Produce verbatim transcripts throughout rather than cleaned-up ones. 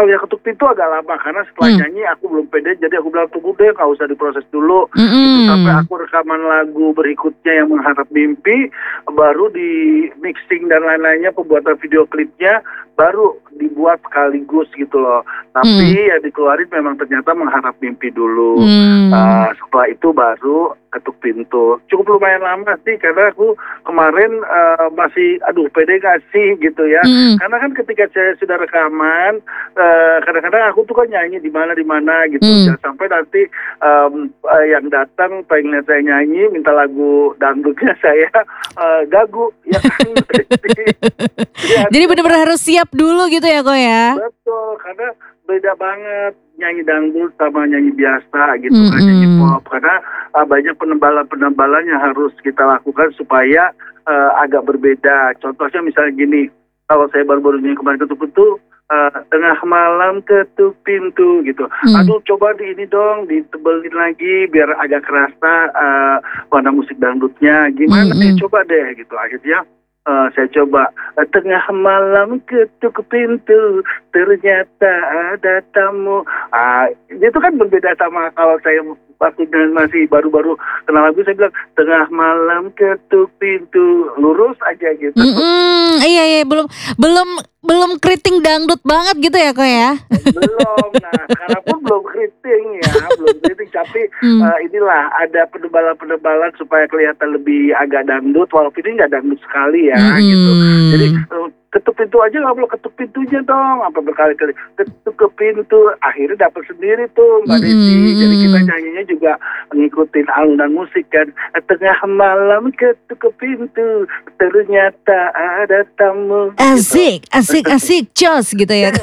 Kalau yang ketuk pintu agak lama karena setelah Hmm. nyanyi aku belum pede, jadi aku bilang tunggu deh, nggak usah diproses dulu. Mm-mm. Itu sampai aku rekaman lagu berikutnya yang Mengharap Mimpi, baru di mixing dan lain-lainnya, pembuatan video klipnya baru dibuat sekaligus gitu loh. Tapi Hmm. ya dikeluarin memang ternyata Mengharap Mimpi dulu. Hmm. Uh, setelah itu baru Ketuk Pintu. Cukup lumayan lama sih karena aku kemarin uh, masih aduh pede gak sih gitu ya. Mm-mm. Karena kan ketika saya sudah rekaman, uh, kadang-kadang aku tuh kan nyanyi di mana di mana gitu. Hmm. Jangan sampai nanti um, uh, yang datang pengen lihat saya nyanyi, minta lagu dangdutnya saya uh, gagu ya kan. Jadi, Jadi benar-benar harus siap dulu gitu ya kok ya. betul, karena beda banget nyanyi dangdut sama nyanyi biasa gitu kan, Mm-mm. nyanyi pop. Karena uh, banyak penembalan-penembalan yang harus kita lakukan supaya uh, agak berbeda. Contohnya misalnya gini, kalau saya baru-baru nyanyi kemarin Ketuk Pintu, uh, tengah malam ketuk pintu gitu. Mm. Aduh coba di ini dong, ditebelin lagi biar agak kerasa uh, warna musik dangdutnya. Gimana Mm-mm. nih, coba deh gitu. Akhirnya Uh, saya coba uh, tengah malam ketuk pintu, ternyata ada tamu. Ah, itu kan berbeda sama kalau saya waktu dan masih baru-baru kenal lagu, saya bilang tengah malam ketuk pintu, lurus aja gitu. Mm-mm. Iya iya belum belum belum keriting dangdut banget gitu ya kok ya. Belum, nah sekarang pun belum keriting ya, belum keriting, tapi Hmm. uh, inilah ada penebalan-penebalan supaya kelihatan lebih agak dangdut, walaupun ini nggak dangdut sekali ya Mm-mm. gitu. Jadi uh, ketuk pintu aja nggak perlu ketuk pintunya dong, apa berkali-kali ketuk ke pintu, akhirnya dapat sendiri tuh Mbak Desi. Mm-mm. Jadi kita nyanyinya juga ngikutin alunan musik kan. Tengah malam ketuk ke pintu, ternyata ada tamu. Asik, asik, asik, jos gitu ya.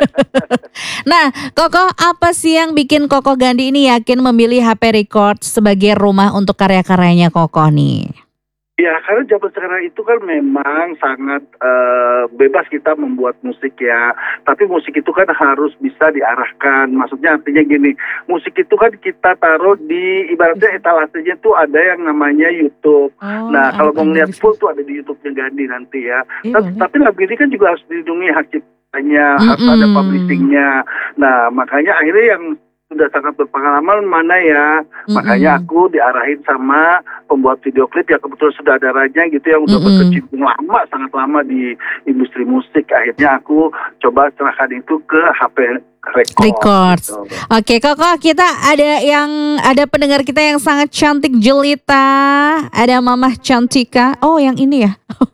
Nah, Koko, apa sih yang bikin Koko Gandhi ini yakin memilih H P Records sebagai rumah untuk karya-karyanya Koko nih? Ya, karena zaman sekarang itu kan memang sangat uh, bebas kita membuat musik ya. Tapi musik itu kan harus bisa diarahkan. Maksudnya artinya gini, musik itu kan kita taruh di, ibaratnya etalasenya tuh ada yang namanya YouTube. Oh, Nah, kalau apa mau ngeliat gitu? full tuh ada di YouTube-nya Gandhi nanti ya. Iya, Tapi, boleh. tapi lagu ini kan juga harus dilindungi hak ciptanya, harus ada Mm-mm. publishingnya. Nah, makanya akhirnya yang sudah sangat berpengalaman mana ya. Mm-mm. Makanya aku diarahin sama pembuat video klip yang kebetulan sudah ada rajanya gitu, yang udah Mm-mm. berkecimpung lama, sangat lama di industri musik. Akhirnya aku coba serahkan itu ke H P Records. Records. Gitu. Oke, Koko, kita ada yang ada pendengar kita yang sangat cantik jelita. Ada Mamah Cantika. Oh, yang ini ya.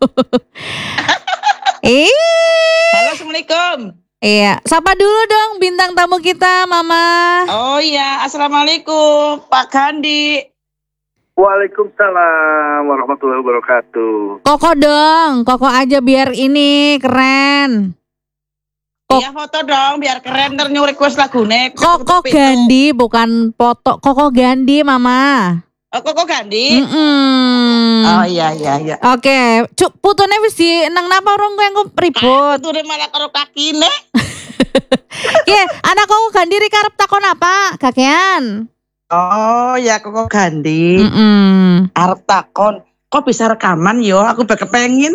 Eh, Halo, Assalamualaikum. iya. Sapa dulu dong bintang tamu kita, Mama. Oh iya, Assalamualaikum Pak Gandhi. Waalaikumsalam warahmatullahi wabarakatuh. Koko dong, Koko aja biar ini keren. Kok- Iya foto dong, biar keren ntar nyurik request lagune. Koko Gandhi bukan foto, Koko Gandhi, Mama. Oh, Koko Gandhi. Mm-mm. Oh iya iya iya. Oke, cuk putune wis di nang napa rong kowe engko ribut. Itu udah malah karo kakine. Ki, anak Koko Gandhi rek arep takon apa? Kakean. Oh ya Koko Gandhi. Mm-mm. Arep takon, kok bisa rekaman yo? Aku be kepengin.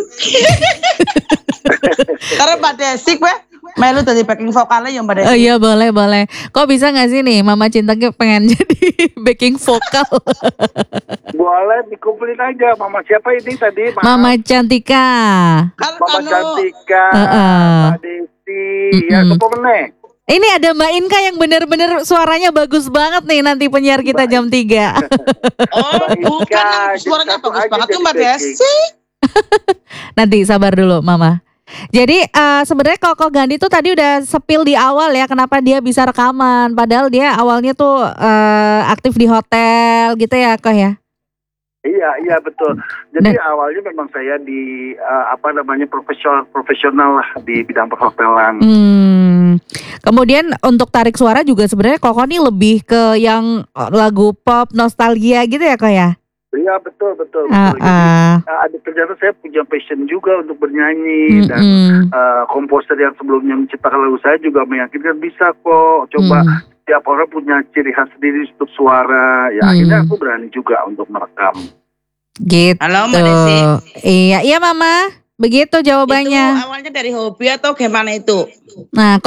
Karena Mbak Desi gue melu dari backing vokalnya ya Mbak Desi. Oh iya boleh boleh. Kok bisa nggak sih nih Mama Cinta Ki pengen jadi backing vokal? Boleh dikumpulin aja. Mama siapa ini tadi? Maaf. Mama Cantika. Kan Mama anu, Cantika, Heeh. Mbak Desi, ya Mm-mm. apa meneh? Ini ada Mbak Inka yang bener-bener suaranya bagus banget nih nanti penyiar kita jam tiga. oh Mbak bukan Ika, yang suaranya jadi satu bagus aja banget tuh jadi Mbak backing. Desi. Nanti sabar dulu Mama. Jadi eh, sebenarnya Koko Gandhi tuh tadi udah sepil di awal ya kenapa dia bisa rekaman. Padahal dia awalnya tuh eh, aktif di hotel gitu ya Kok ya. Iya, iya betul. Jadi awalnya memang saya di uh, apa namanya profesional profesional lah di bidang perhotelan. Hmm. Kemudian untuk tarik suara juga sebenarnya Koko nih lebih ke yang lagu pop nostalgia gitu ya Kok ya. Iya betul betul. Ah, betul. Jadi, ah. uh, ada ternyata saya punya passion juga untuk bernyanyi dan Mm-mm. uh, komposer yang sebelumnya menciptakan lagu saya juga meyakinkan bisa kok. Coba Mm. setiap orang punya ciri khas sendiri untuk suara. Ya Hmm. akhirnya aku berani juga untuk merekam. Gitu. Halo Mbak Desi. Iya, iya Mama. Begitu Itu jawabannya. awalnya dari hobi atau gimana itu? Nah,